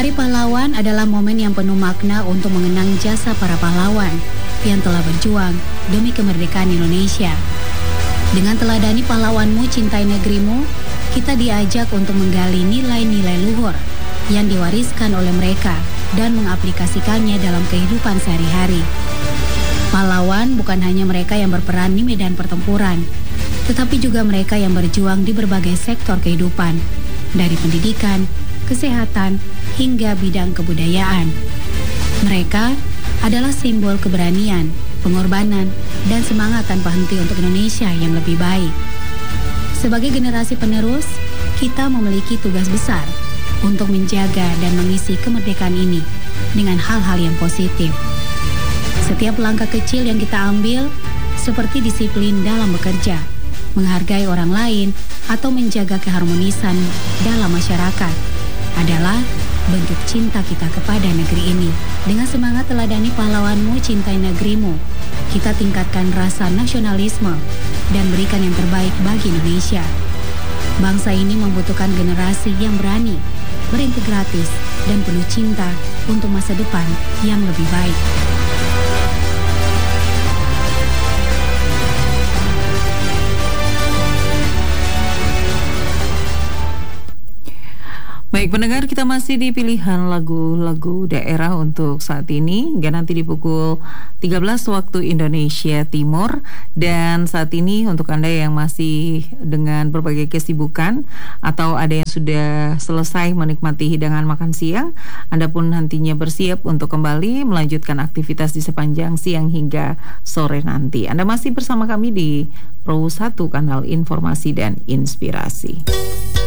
Hari Pahlawan adalah momen yang penuh makna untuk mengenang jasa para pahlawan yang telah berjuang demi kemerdekaan Indonesia. Dengan teladani pahlawanmu, cintai negerimu, kita diajak untuk menggali nilai-nilai luhur yang diwariskan oleh mereka dan mengaplikasikannya dalam kehidupan sehari-hari. Pahlawan bukan hanya mereka yang berperan di medan pertempuran, tetapi juga mereka yang berjuang di berbagai sektor kehidupan, dari pendidikan, kesehatan, hingga bidang kebudayaan. Mereka adalah simbol keberanian, pengorbanan, dan semangat tanpa henti untuk Indonesia yang lebih baik. Sebagai generasi penerus, kita memiliki tugas besar untuk menjaga dan mengisi kemerdekaan ini dengan hal-hal yang positif. Setiap langkah kecil yang kita ambil, seperti disiplin dalam bekerja, menghargai orang lain, atau menjaga keharmonisan dalam masyarakat, adalah bentuk cinta kita kepada negeri ini. Dengan semangat teladani pahlawanmu, cintai negerimu, kita tingkatkan rasa nasionalisme dan berikan yang terbaik bagi Indonesia. Bangsa ini membutuhkan generasi yang berani, berintegratis, dan penuh cinta untuk masa depan yang lebih baik. Baik pendengar, kita masih di pilihan lagu-lagu daerah untuk saat ini hingga nanti di pukul 13 waktu Indonesia Timur. Dan saat ini untuk Anda yang masih dengan berbagai kesibukan atau ada yang sudah selesai menikmati hidangan makan siang, Anda pun nantinya bersiap untuk kembali melanjutkan aktivitas di sepanjang siang hingga sore nanti. Anda masih bersama kami di Pro 1 Kanal Informasi dan Inspirasi.